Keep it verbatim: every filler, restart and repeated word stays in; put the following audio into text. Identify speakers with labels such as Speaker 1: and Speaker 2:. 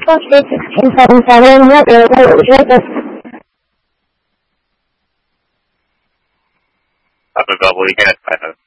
Speaker 1: four three sixteen seven seven. What airport would you like this?
Speaker 2: Papa Golf, what do you get?